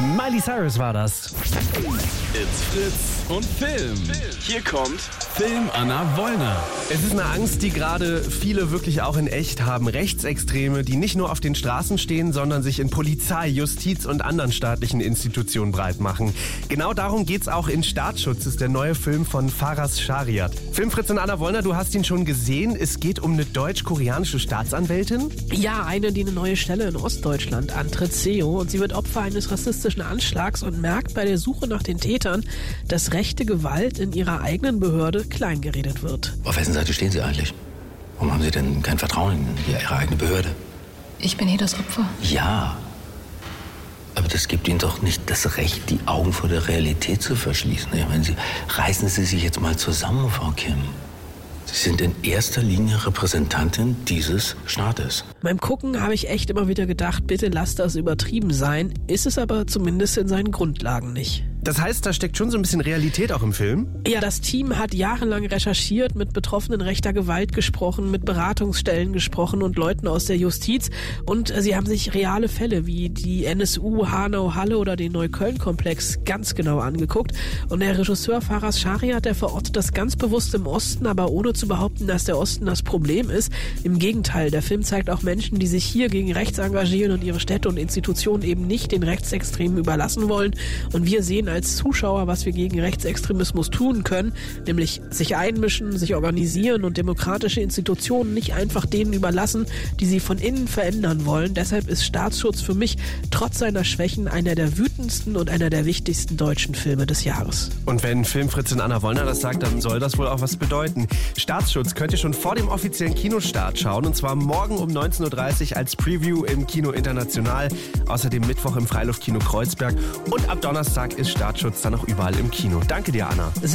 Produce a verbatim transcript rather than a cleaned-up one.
Miley Cyrus war das. It's Fritz und Film. Hier kommt Film Anna Wollner. Es ist eine Angst, die gerade viele wirklich auch in echt haben. Rechtsextreme, die nicht nur auf den Straßen stehen, sondern sich in Polizei, Justiz und anderen staatlichen Institutionen breit machen. Genau darum geht's auch in Staatsschutz. Das ist der neue Film von Faraz Shariat. Film Fritz und Anna Wollner, du hast ihn schon gesehen. Es geht um eine deutsch-koreanische Staatsanwältin. Ja, eine, die eine neue Stelle in Ostdeutschland antritt, Seo. Und sie wird Opfer eines rassistischen Anschlags und merkt bei der Suche nach den Tätern, dass rechte Gewalt in ihrer eigenen Behörde kleingeredet wird. Auf wessen Seite stehen Sie eigentlich? Warum haben Sie denn kein Vertrauen in Ihre eigene Behörde? Ich bin hier das Opfer. Ja, aber das gibt Ihnen doch nicht das Recht, die Augen vor der Realität zu verschließen. Ich meine, Sie, reißen Sie sich jetzt mal zusammen, Frau Kim. Sie sind in erster Linie Repräsentantin dieses Staates. Beim Gucken habe ich echt immer wieder gedacht, bitte lass das übertrieben sein, ist es aber zumindest in seinen Grundlagen nicht. Das heißt, da steckt schon so ein bisschen Realität auch im Film? Ja, das Team hat jahrelang recherchiert, mit Betroffenen rechter Gewalt gesprochen, mit Beratungsstellen gesprochen und Leuten aus der Justiz. Und sie haben sich reale Fälle wie die N S U, Hanau-Halle oder den Neukölln-Komplex ganz genau angeguckt. Und der Regisseur Faraz Shariat, der verortet das ganz bewusst im Osten, aber ohne zu behaupten, dass der Osten das Problem ist. Im Gegenteil, der Film zeigt auch Menschen, die sich hier gegen rechts engagieren und ihre Städte und Institutionen eben nicht den Rechtsextremen überlassen wollen. Und wir sehen als Zuschauer, was wir gegen Rechtsextremismus tun können, nämlich sich einmischen, sich organisieren und demokratische Institutionen nicht einfach denen überlassen, die sie von innen verändern wollen. Deshalb ist Staatsschutz für mich trotz seiner Schwächen einer der wütendsten und einer der wichtigsten deutschen Filme des Jahres. Und wenn Film Fritz und Anna Wollner das sagt, dann soll das wohl auch was bedeuten. Staatsschutz könnt ihr schon vor dem offiziellen Kinostart schauen, und zwar morgen um neunzehn Uhr dreißig als Preview im Kino International, außerdem Mittwoch im Freiluftkino Kreuzberg und ab Donnerstag ist Staatsschutz dann auch überall im Kino. Danke dir, Anna. Sehr